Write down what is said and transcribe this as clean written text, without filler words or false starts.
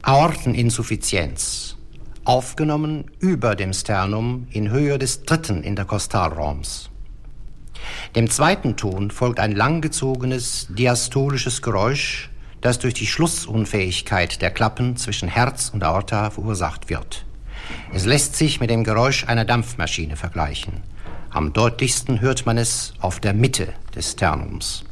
Aorteninsuffizienz, aufgenommen über dem Sternum in Höhe des dritten Interkostalraums. Dem zweiten Ton folgt ein langgezogenes diastolisches Geräusch, das durch die Schlussunfähigkeit der Klappen zwischen Herz und Aorta verursacht wird. Es lässt sich mit dem Geräusch einer Dampfmaschine vergleichen. Am deutlichsten hört man es auf der Mitte des Sternums.